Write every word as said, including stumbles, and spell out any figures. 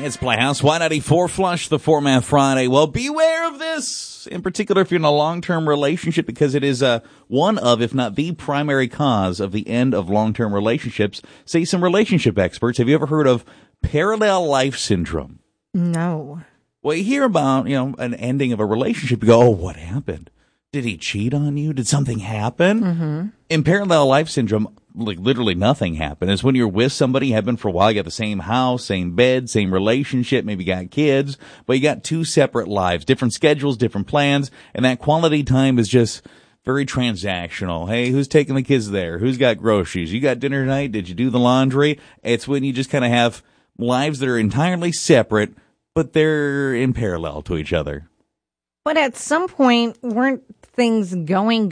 It's Playhouse Y ninety-four Flush, the Format Friday. Well, beware of this, in particular if you're in a long-term relationship, because it is uh, one of, if not the primary cause of the end of long-term relationships. Say some relationship experts. Have you ever heard of parallel life syndrome? No. Well, you hear about, you know, an ending of a relationship. You go, oh, what happened? Did he cheat on you? Did something happen? Mm-hmm. In parallel life syndrome, like literally nothing happened. It's when you're with somebody, you have been for a while, you got the same house, same bed, same relationship, maybe you got kids, but you got two separate lives, different schedules, different plans, and that quality time is just very transactional. Hey, who's taking the kids there? Who's got groceries? You got dinner tonight? Did you do the laundry? It's when you just kind of have lives that are entirely separate, but they're in parallel to each other. But at some point, weren't things going